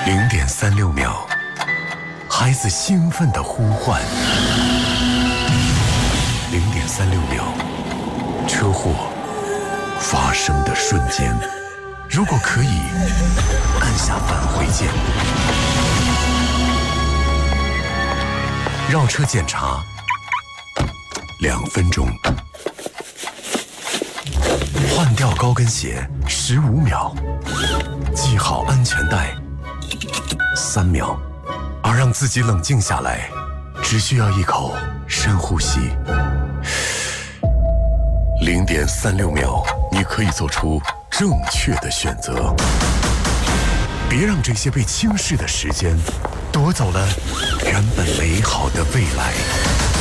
0.36秒，孩子兴奋的呼唤。0.36秒，车祸发生的瞬间。如果可以，按下返回键。绕车检查2分钟。换掉高跟鞋15秒。系好安全带3秒。而让自己冷静下来，只需要一口深呼吸。0.36秒，你可以做出正确的选择。别让这些被轻视的时间夺走了原本美好的未来。